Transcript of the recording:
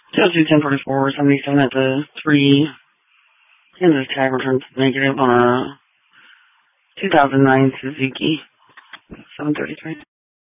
Chelsea 1044, 77 at the 3. Kansas tag returns negative on a 2009 Suzuki 733.